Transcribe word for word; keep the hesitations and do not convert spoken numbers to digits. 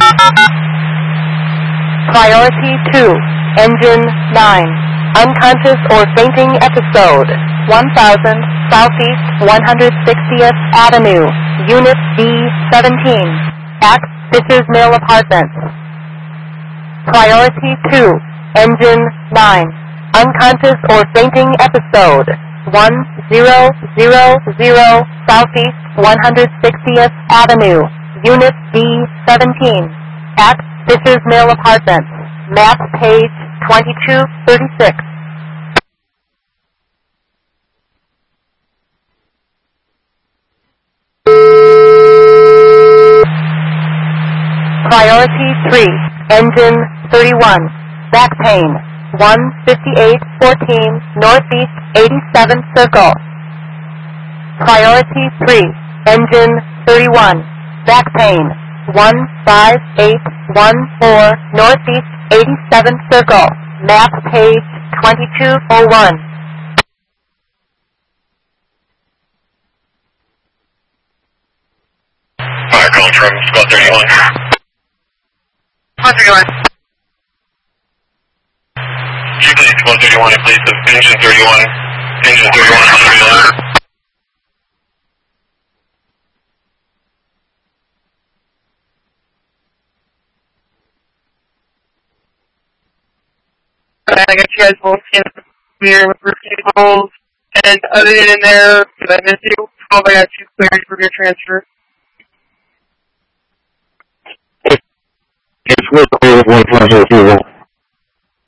Priority two, engine nine, unconscious or fainting episode, one thousand Southeast one hundred sixtieth Avenue, Unit B seventeen, at Fisher's Mill Apartments. Priority two, engine nine, unconscious or fainting episode, one thousand Southeast one hundred sixtieth Avenue, Unit B seventeen, at Fisher's Mill Apartments, map page twenty-two thirty-six. Priority three, engine thirty-one, back pain, one fifty-eight fourteen Northeast eighty-seventh Circle. Priority three, engine thirty-one, back pain, one five eight one four Northeast eighty-seventh Circle, map page twenty-two oh one. Fire call from Squad thirty-one. Squad thirty-one. G please, Squad thirty-one, in place of engine thirty-one. Engine thirty-one, thirty-one. I got you guys both in here with routine calls, and other than in there, did I miss you? Oh, I got two cleared for your transfer. It's with one point zero two one.